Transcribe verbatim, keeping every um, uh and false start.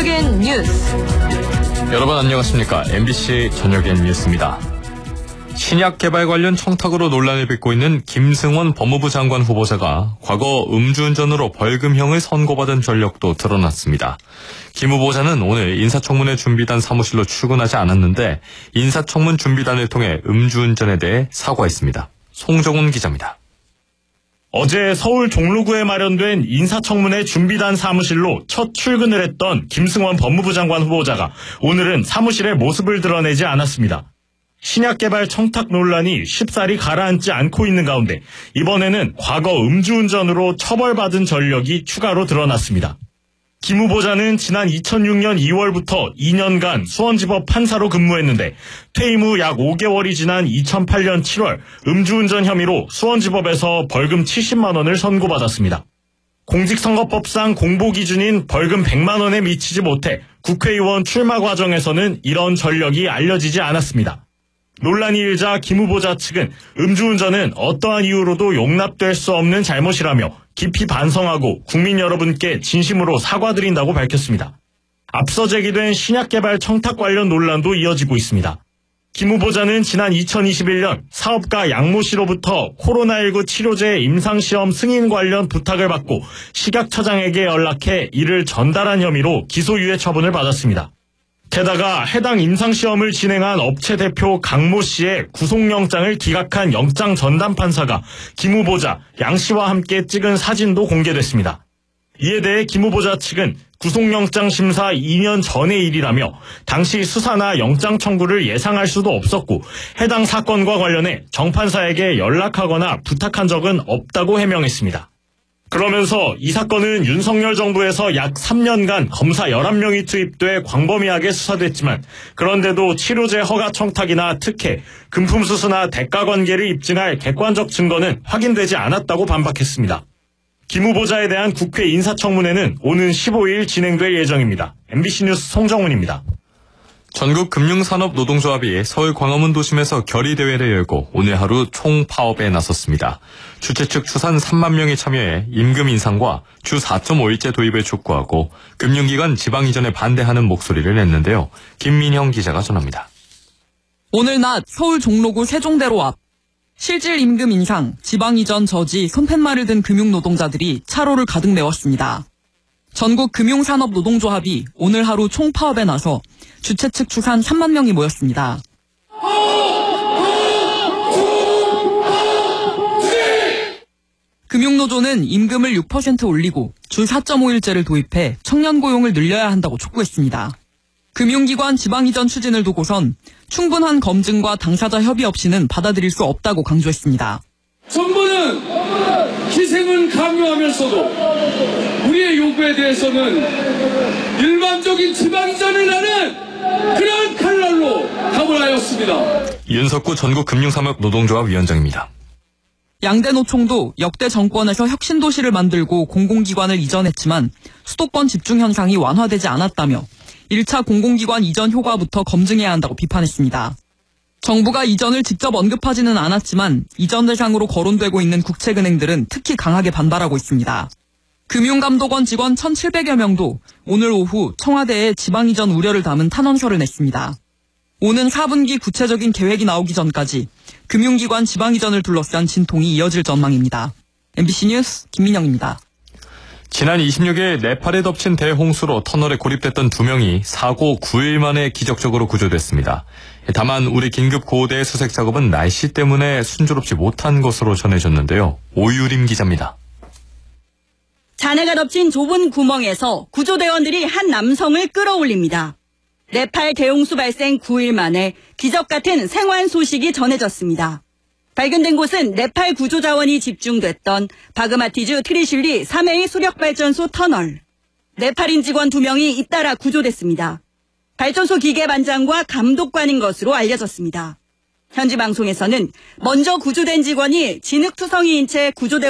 저녁엔 뉴스. 여러분 안녕하십니까. 엠비씨 저녁엔 뉴스입니다. 신약 개발 관련 청탁으로 논란을 빚고 있는 김승원 법무부 장관 후보자가 과거 음주운전으로 벌금형을 선고받은 전력도 드러났습니다. 김 후보자는 오늘 인사청문회 준비단 사무실로 출근하지 않았는데 인사청문 준비단을 통해 음주운전에 대해 사과했습니다. 송정훈 기자입니다. 어제 서울 종로구에 마련된 인사청문회 준비단 사무실로 첫 출근을 했던 김승원 법무부 장관 후보자가 오늘은 사무실의 모습을 드러내지 않았습니다. 신약 개발 청탁 논란이 쉽사리 가라앉지 않고 있는 가운데 이번에는 과거 음주운전으로 처벌받은 전력이 추가로 드러났습니다. 김 후보자는 지난 이천육 년 이월부터 이 년간 수원지법 판사로 근무했는데 퇴임 후 약 오 개월이 지난 이천팔 년 칠월 음주운전 혐의로 수원지법에서 벌금 칠십만 원을 선고받았습니다. 공직선거법상 공보기준인 벌금 백만 원에 미치지 못해 국회의원 출마 과정에서는 이런 전력이 알려지지 않았습니다. 논란이 일자 김 후보자 측은 음주운전은 어떠한 이유로도 용납될 수 없는 잘못이라며 깊이 반성하고 국민 여러분께 진심으로 사과드린다고 밝혔습니다. 앞서 제기된 신약 개발 청탁 관련 논란도 이어지고 있습니다. 김 후보자는 지난 이천이십일 년 사업가 양모 씨로부터 코로나십구 치료제 임상시험 승인 관련 부탁을 받고 식약처장에게 연락해 이를 전달한 혐의로 기소유예 처분을 받았습니다. 게다가 해당 임상시험을 진행한 업체 대표 강모 씨의 구속영장을 기각한 영장 전담 판사가 김 후보자, 양 씨와 함께 찍은 사진도 공개됐습니다. 이에 대해 김 후보자 측은 구속영장 심사 이 년 전의 일이라며 당시 수사나 영장 청구를 예상할 수도 없었고 해당 사건과 관련해 정 판사에게 연락하거나 부탁한 적은 없다고 해명했습니다. 그러면서 이 사건은 윤석열 정부에서 약 삼 년간 검사 열한 명이 투입돼 광범위하게 수사됐지만 그런데도 치료제 허가 청탁이나 특혜, 금품 수수나 대가 관계를 입증할 객관적 증거는 확인되지 않았다고 반박했습니다. 김 후보자에 대한 국회 인사청문회는 오는 십오 일 진행될 예정입니다. 엠비씨 뉴스 송정훈입니다. 전국금융산업노동조합이 서울 광화문 도심에서 결의대회를 열고 오늘 하루 총파업에 나섰습니다. 주최 측 추산 삼만 명이 참여해 임금 인상과 주 사 점 오 일제 도입을 촉구하고 금융기관 지방 이전에 반대하는 목소리를 냈는데요. 김민형 기자가 전합니다. 오늘 낮 서울 종로구 세종대로 앞 실질 임금 인상, 지방 이전 저지, 손팻말을 든 금융노동자들이 차로를 가득 메웠습니다. 전국금융산업노동조합이 오늘 하루 총파업에 나서 주최 측 추산 삼만 명이 모였습니다. 금융노조는 임금을 육 퍼센트 올리고 주 사 점 오 일제를 도입해 청년 고용을 늘려야 한다고 촉구했습니다. 금융기관 지방 이전 추진을 두고선 충분한 검증과 당사자 협의 없이는 받아들일 수 없다고 강조했습니다. 정부는 희생을 강요하면서도 우리의 요구에 대해서는 일반적인 지방 이전을 하는 그런 칼날로 답을 하였습니다. 윤석구 전국금융산업노동조합 위원장입니다. 양대 노총도 역대 정권에서 혁신도시를 만들고 공공기관을 이전했지만 수도권 집중 현상이 완화되지 않았다며 일 차 공공기관 이전 효과부터 검증해야 한다고 비판했습니다. 정부가 이전을 직접 언급하지는 않았지만 이전 대상으로 거론되고 있는 국책은행들은 특히 강하게 반발하고 있습니다. 금융감독원 직원 천칠백여 명도 오늘 오후 청와대에 지방 이전 우려를 담은 탄원서를 냈습니다. 오는 사 분기 구체적인 계획이 나오기 전까지 금융기관 지방 이전을 둘러싼 진통이 이어질 전망입니다. 엠비씨 뉴스 김민영입니다. 지난 이십육 일 네팔에 덮친 대홍수로 터널에 고립됐던 두 명이 사고 구 일 만에 기적적으로 구조됐습니다. 다만 우리 긴급구호대의 수색 작업은 날씨 때문에 순조롭지 못한 것으로 전해졌는데요. 오유림 기자입니다. 잔해가 덮친 좁은 구멍에서 구조대원들이 한 남성을 끌어올립니다. 네팔 대홍수 발생 구 일 만에 기적 같은 생還소식이 전해졌습니다. 발견된 곳은 네팔 구조자원이 집중됐던 바그마티즈 트리슐리 삼 회의 수력발전소 터널. 네팔인 직원 두 명이 잇따라 구조됐습니다. 발전소 기계 반장과 감독관인 것으로 알려졌습니다. 현지 방송에서는 먼저 구조된 직원이 진흙투성이인 채 구조대